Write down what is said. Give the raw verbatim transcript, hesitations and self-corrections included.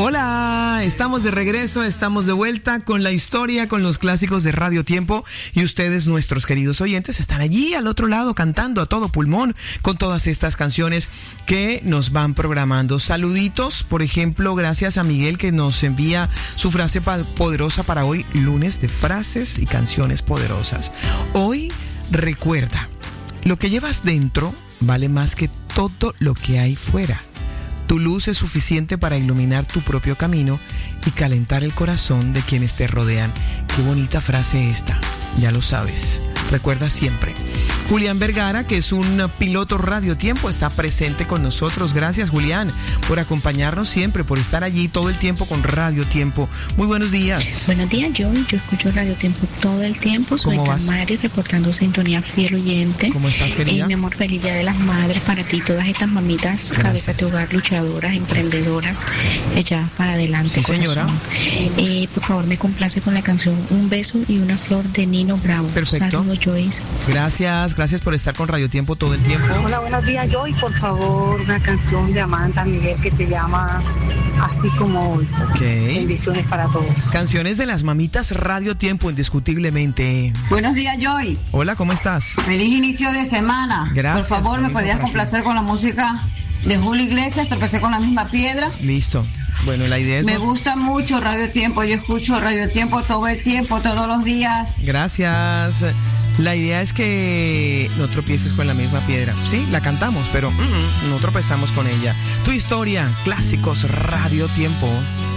Hola, estamos de regreso, estamos de vuelta con la historia, con los clásicos de Radio Tiempo, y ustedes, nuestros queridos oyentes, están allí al otro lado cantando a todo pulmón con todas estas canciones que nos van programando. Saluditos, por ejemplo, gracias a Miguel, que nos envía su frase poderosa para hoy, lunes de frases y canciones poderosas. Hoy, recuerda, lo que llevas dentro vale más que todo lo que hay fuera. Tu luz es suficiente para iluminar tu propio camino y calentar el corazón de quienes te rodean. Qué bonita frase esta, ya lo sabes. Recuerda siempre. Julián Vergara, que es un piloto Radio Tiempo, está presente con nosotros. Gracias, Julián, por acompañarnos siempre, por estar allí todo el tiempo con Radio Tiempo. Muy buenos días. Buenos días, Joy. Yo escucho Radio Tiempo todo el tiempo. Soy Tamari, reportando sintonía fiel oyente. ¿Cómo estás, querida? Eh, mi amor, feliz Día de las Madres para ti, todas estas mamitas, gracias. Cabezas de hogar, luchadoras, emprendedoras, echadas para adelante. Sí, señora. Eh, por favor, me complace con la canción Un beso y una flor de Nino Bravo. Perfecto. Saludos, Joyce. Gracias, gracias por estar con Radio Tiempo todo el tiempo. Hola, buenos días, Joy. Por favor, una canción de Amanda Miguel que se llama Así como hoy. Okay. Bendiciones para todos. Canciones de las mamitas Radio Tiempo, indiscutiblemente. Buenos días, Joy. Hola, ¿cómo estás? Feliz inicio de semana. Gracias. Por favor, ¿me podías gracias. complacer con la música de Julio Iglesias? Tropecé con la misma piedra. Listo. Bueno, la idea es... Me no... gusta mucho Radio Tiempo. Yo escucho Radio Tiempo todo el tiempo, todos los días. Gracias. La idea es que no tropieces con la misma piedra. Sí, la cantamos, pero mm, no tropezamos con ella. Tu historia, clásicos Radio Tiempo.